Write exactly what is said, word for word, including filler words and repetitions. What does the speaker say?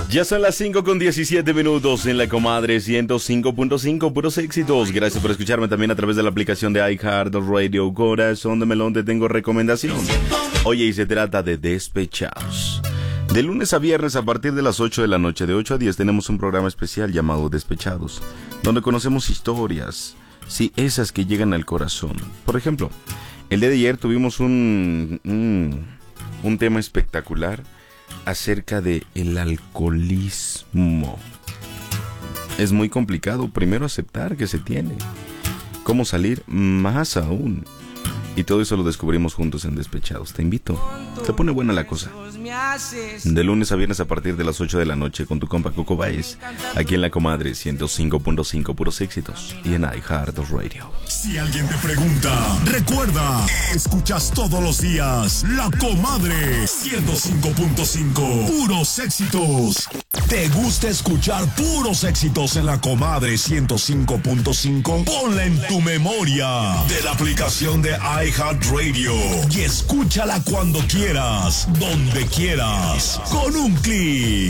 Ya son las cinco con diecisiete minutos en la Comadre ciento cinco punto cinco, puros éxitos. Gracias por escucharme también a través de la aplicación de iHeartRadio. Corazón de melón, te tengo recomendación. Oye, y se trata de Despechados. De lunes a viernes a partir de las ocho de la noche, de ocho a diez, tenemos un programa especial llamado Despechados, donde conocemos historias, sí, esas que llegan al corazón. Por ejemplo, el día de ayer tuvimos un, un, un tema espectacular acerca de el alcoholismo. Es muy complicado primero aceptar que se tiene, cómo salir más aún, y todo eso lo descubrimos juntos en Despechados. Te invito, se pone buena la cosa. De lunes a viernes a partir de las ocho de la noche con tu compa Coco Baez, aquí en la Comadre ciento cinco punto cinco, puros éxitos, y en iHeartRadio. Si alguien te pregunta, recuerda, escuchas todos los días La Comadre ciento cinco punto cinco, puros éxitos. ¿Te gusta escuchar puros éxitos en La Comadre ciento cinco punto cinco? Ponla en tu memoria de la aplicación de iHeartRadio y escúchala cuando quieras, donde quieras, con un clic.